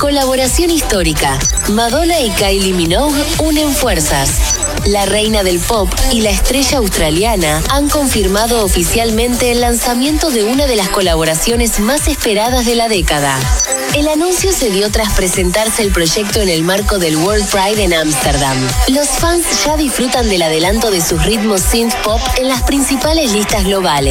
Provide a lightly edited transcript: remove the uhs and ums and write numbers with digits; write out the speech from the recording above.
Colaboración histórica. Madonna y Kylie Minogue unen fuerzas. La reina del pop y la estrella australiana han confirmado oficialmente el lanzamiento de una de las colaboraciones más esperadas de la década. El anuncio se dio tras presentarse el proyecto en el marco del World Pride en Ámsterdam. Los fans ya disfrutan del adelanto de sus ritmos synth pop en las principales listas globales.